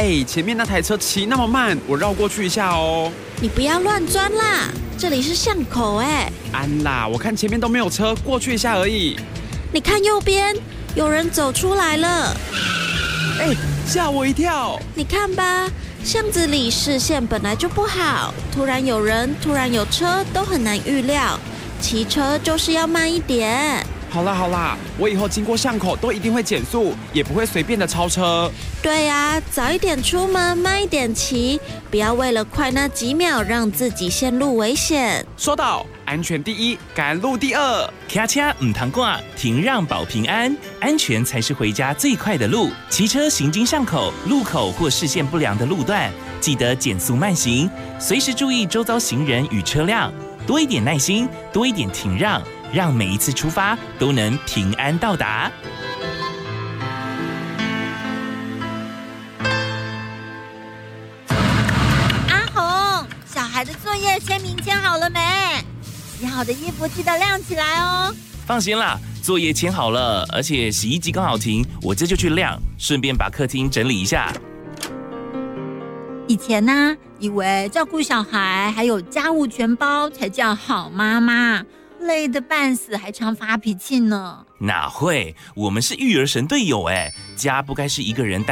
前面那台车骑那么慢，我绕过去一下哦。 你不要乱钻啦，这里是巷口安啦，我看前面都没有车，过去一下而已。 你看右边，有人走出来了。 吓我一跳。 你看吧，巷子里视线本来就不好，突然有人，突然有车，都很难预料。骑车就是要慢一点。 好啦，我以后经过巷口都一定会减速，也不会随便的超车。 对啊，早一点出门，慢一点骑，不要为了快那几秒让自己陷入危险。 说到安全第一，赶路第二。 咔嚓唔通挂，停让保平安，安全才是回家最快的路。骑车行经巷口、路口或视线不良的路段，记得减速慢行，随时注意周遭行人与车辆，多一点耐心，多一点停让，让每一次出发都能平安到达。 阿红，小孩的作业签名签好了没？洗好的衣服记得晾起来哦。 放心啦，作业签好了，而且洗衣机刚好停，我这就去晾，顺便把客厅整理一下。 以前呢，以为照顾小孩还有家务全包才叫好妈妈，累得半死，还常发脾气呢。 哪会？我们是育儿神队友家不该是一个人